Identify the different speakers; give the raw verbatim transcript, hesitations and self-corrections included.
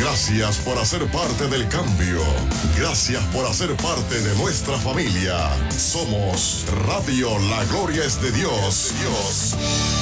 Speaker 1: Gracias por hacer parte del cambio. Gracias por hacer parte de nuestra familia. Somos Radio La Gloria es de Dios. Dios.